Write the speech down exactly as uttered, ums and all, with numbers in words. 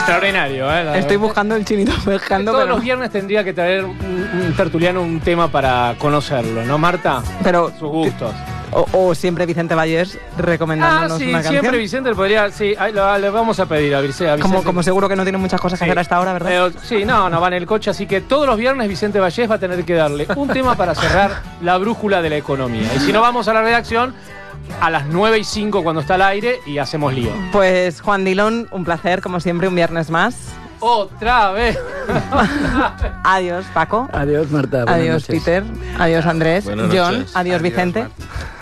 Extraordinario, ¿eh? Estoy buscando el chinito pescando. Todos pero... los viernes tendría que traer un, un tertuliano un tema para conocerlo, ¿no, Marta? Pero sus gustos. O, o siempre Vicente Vallés recomendándonos ah, sí, una canción. Siempre Vicente le podría... Sí, ahí lo- le vamos a pedir a Vicente. A Vicente. Como, como seguro que no tiene muchas cosas que Sí. hacer hasta ahora, ¿verdad? Pero, sí, no, no va en el coche, así que todos los viernes Vicente Vallés va a tener que darle un tema para cerrar la brújula de la economía. Y si no, vamos a la redacción a las nueve y cinco cuando está al aire y hacemos lío. Pues Juan Dilón, un placer, como siempre, un viernes más. ¡Otra vez! Adiós, Paco. Adiós, Marta. Buenas Adiós, noches. Peter. Adiós, Andrés. Buenas John. noches. Adiós, Adiós, Vicente. Marta.